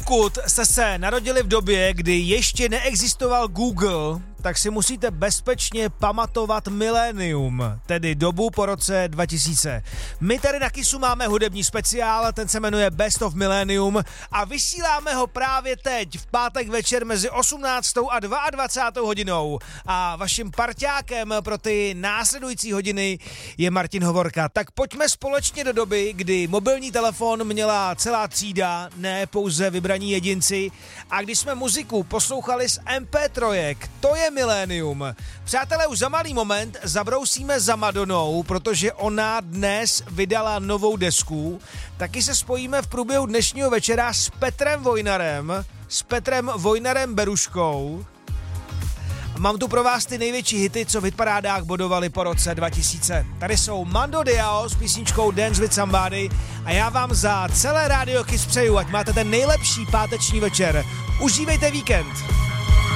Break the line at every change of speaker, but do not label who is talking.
Pokud jste se narodili v době, kdy ještě neexistoval Google, tak si musíte bezpečně pamatovat milénium, tedy dobu po roce 2000. My tady na Kissu máme hudební speciál, ten se jmenuje Best of Millennium a vysíláme ho právě teď, v pátek večer mezi 18. a 22. hodinou. A vaším parťákem pro ty následující hodiny je Martin Hovorka. Tak pojďme společně do doby, kdy mobilní telefon měla celá třída, ne pouze vybraní jedinci, a když jsme muziku poslouchali z MP3, to je milénium. Přátelé, už za malý moment zabrousíme za Madonou, protože ona dnes vydala novou desku. Taky se spojíme v průběhu dnešního večera s Petrem Vojnarem Beruškou. Mám tu pro vás ty největší hity, co v hitparádách bodovali po roce 2000. Tady jsou Mando Diao s písničkou Dance with Somebody a já vám za celé Radio Kiss přeju, ať máte ten nejlepší páteční večer. Užívejte víkend.